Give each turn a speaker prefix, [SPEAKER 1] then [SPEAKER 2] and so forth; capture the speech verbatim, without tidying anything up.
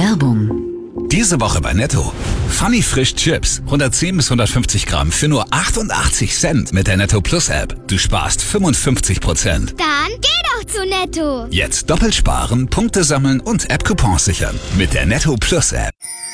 [SPEAKER 1] Werbung.
[SPEAKER 2] Diese Woche bei Netto. Funny Frisch Chips. hundertzehn bis hundertfünfzig Gramm für nur achtundachtzig Cent mit der Netto Plus App. Du sparst fünfundfünfzig Prozent.
[SPEAKER 3] Dann geh doch zu Netto.
[SPEAKER 2] Jetzt doppelt sparen, Punkte sammeln und App-Coupons sichern. Mit der Netto Plus App.